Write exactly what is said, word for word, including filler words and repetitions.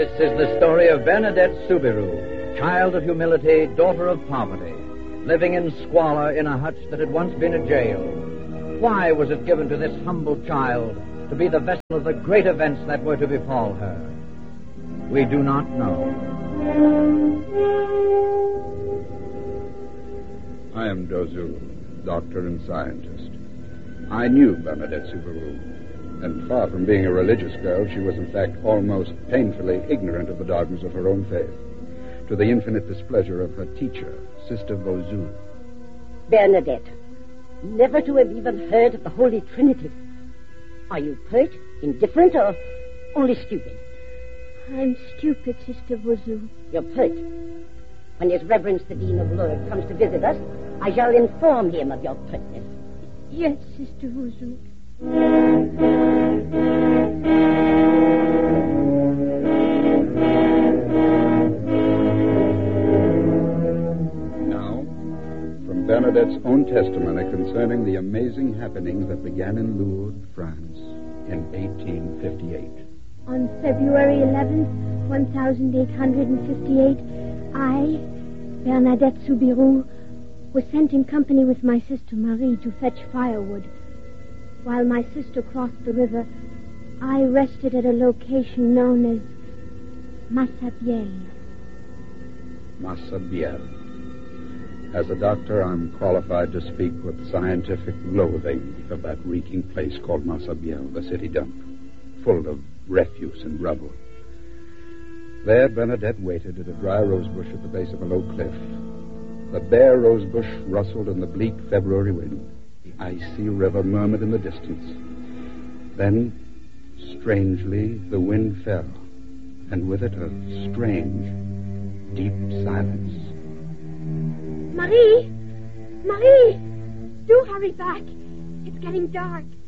This is the story of Bernadette Soubirous, child of humility, daughter of poverty, living in squalor in a hutch that had once been a jail. Why was it given to this humble child to be the vessel of the great events that were to befall her? We do not know. I am Dozul, doctor and scientist. I knew Bernadette Soubirous. And far from being a religious girl, she was in fact almost painfully ignorant of the dogmas of her own faith, to the infinite displeasure of her teacher, Sister Vauzoux. Bernadette, never to have even heard of the Holy Trinity. Are you pert, indifferent, or only stupid? I'm stupid, Sister Vauzoux. You're pert. When His Reverence the Dean of Lourdes comes to visit us, I shall inform him of your pertness. Yes, Sister Vauzoux. Now, from Bernadette's own testimony concerning the amazing happenings that began in Lourdes, France, in eighteen fifty-eight. On February eleventh, eighteen fifty-eight, I, Bernadette Soubirous, was sent in company with my sister Marie to fetch firewood. While my sister crossed the river, I rested at a location known as Massabielle. Massabielle. As a doctor, I'm qualified to speak with scientific loathing of that reeking place called Massabielle, the city dump, full of refuse and rubble. There, Bernadette waited at a dry rose bush at the base of a low cliff. The bare rose bush rustled in the bleak February wind. The icy river murmured in the distance. Then, strangely, the wind fell, and with it a strange, deep silence. Marie! Marie! Do hurry back. It's getting dark.